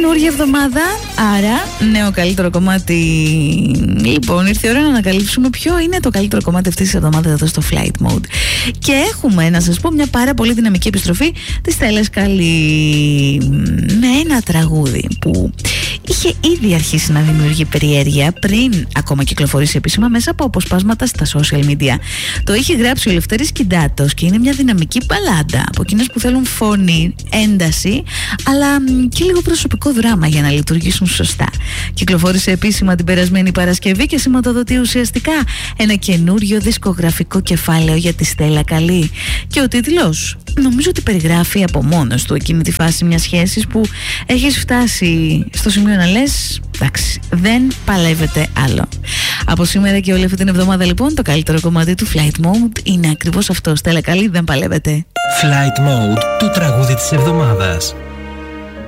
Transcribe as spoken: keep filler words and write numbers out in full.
καινούργια εβδομάδα, άρα νέο καλύτερο κομμάτι. Λοιπόν, ήρθε η ώρα να ανακαλύψουμε ποιο είναι το καλύτερο κομμάτι αυτής της εβδομάδας εδώ στο Flight Mode. Και έχουμε, να σας πω, μια πάρα πολύ δυναμική επιστροφή της Στέλλας Καλή με ένα τραγούδι που είχε ήδη αρχίσει να δημιουργεί περιέργεια πριν ακόμα κυκλοφορήσει επίσημα μέσα από αποσπάσματα στα social media. Το είχε γράψει ο Λευτέρης Κιντάτος και είναι μια δυναμική μπαλάντα από εκείνες που θέλουν φωνή, ένταση, αλλά και λίγο προσωπικό δράμα για να λειτουργήσουν σωστά. Κυκλοφόρησε επίσημα την περασμένη Παρασκευή και σηματοδοτεί ουσιαστικά ένα καινούριο δισκογραφικό κεφάλαιο για τη Στέλλα Καλή. Και ο τίτλος νομίζω ότι περιγράφει από μόνος του εκείνη τη φάση μιας σχέσης που έχεις φτάσει στο σημείο να λες εντάξει, δεν παλεύεται άλλο. Από σήμερα και όλη αυτή την εβδομάδα λοιπόν το καλύτερο κομμάτι του Flight Mode είναι ακριβώς αυτό. Στέλλα Καλή, δεν παλεύεται. Flight Mode, το τραγούδι της εβδομάδας.